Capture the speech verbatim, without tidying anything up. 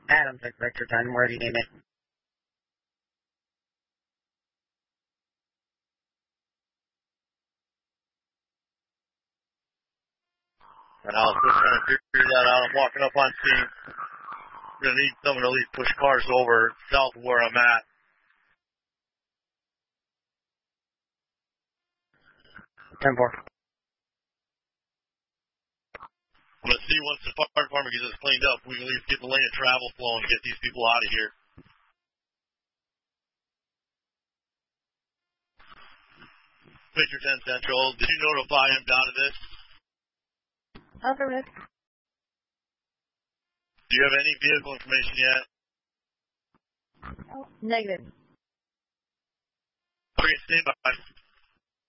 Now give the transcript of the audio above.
Adam took Victor ten, where do you need me? And I was just trying to figure that out. I'm walking up on scene. I'm going to need someone to at least push cars over south of where I'm at. ten four. I'm going to see once the fire department gets this cleaned up, we can at least get the lane of travel flowing and get these people out of here. Victor ten Central, did you notify him down to this? Affirmative. Do you have any vehicle information yet? Oh, negative. Okay, stand by.